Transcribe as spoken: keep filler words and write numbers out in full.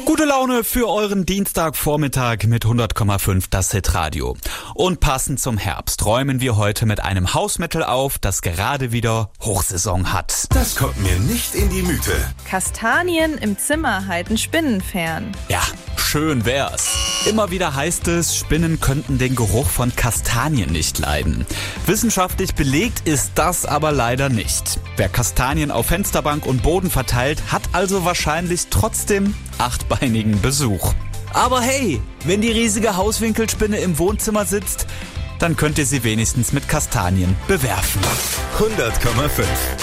Gute Laune für euren Dienstagvormittag mit hundert Komma fünf das Hitradio. Und passend zum Herbst räumen wir heute mit einem Hausmittel auf, das gerade wieder Hochsaison hat. Das kommt mir nicht in die Müte. Kastanien im Zimmer halten Spinnen fern. Ja, schön wär's. Immer wieder heißt es, Spinnen könnten den Geruch von Kastanien nicht leiden. Wissenschaftlich belegt ist das aber leider nicht. Wer Kastanien auf Fensterbank und Boden verteilt, hat also wahrscheinlich trotzdem achtbeinigen Besuch. Aber hey, wenn die riesige Hauswinkelspinne im Wohnzimmer sitzt, dann könnt ihr sie wenigstens mit Kastanien bewerfen. hundert Komma fünf